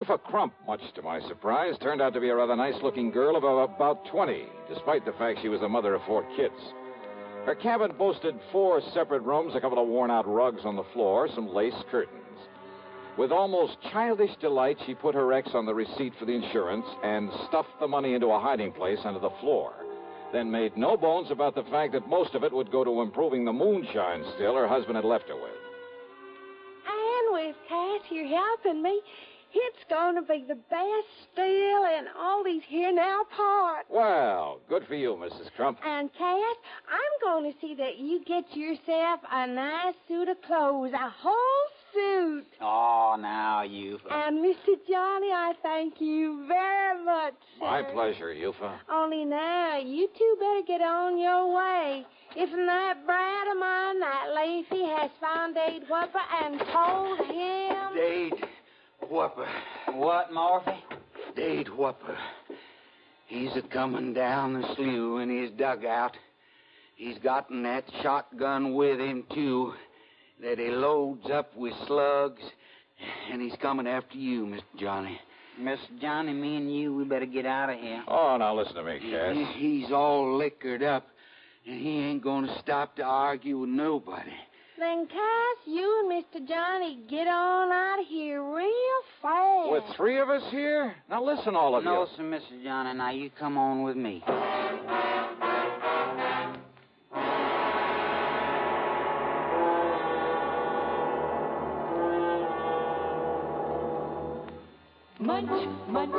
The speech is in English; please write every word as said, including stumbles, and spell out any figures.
Eufa Crump, much to my surprise, turned out to be a rather nice-looking girl of about twenty, despite the fact she was the mother of four kids. Her cabin boasted four separate rooms, a couple of worn-out rugs on the floor, some lace curtains. With almost childish delight, she put her ex on the receipt for the insurance and stuffed the money into a hiding place under the floor, then made no bones about the fact that most of it would go to improving the moonshine still her husband had left her with. And with Cass here helping me, it's going to be the best still in all these here now parts. Well, good for you, Missus Crump. And, Cass, I'm going to see that you get yourself a nice suit of clothes, a whole suit. Oh, now, Eufa. And, Mister Johnny, I thank you very much, sir. My pleasure, Eufa. Only now, you two better get on your way. If that brat of mine, that Lacey, has found Dade Whopper and told him... Dade Whopper. What, Morphy? Dade Whopper. He's a-coming down the slough in his dugout. He's gotten that shotgun with him, too, that he loads up with slugs, and he's coming after you, Mister Johnny. Mister Johnny, me and you, we better get out of here. Oh, now listen to me, Cass. He, he's all liquored up, and he ain't going to stop to argue with nobody. Then, Cass, you and Mister Johnny get on out of here real fast. With three of us here? Now listen, all of no, you. No, sir, Mister Johnny. Now, you come on with me. Munch, munch.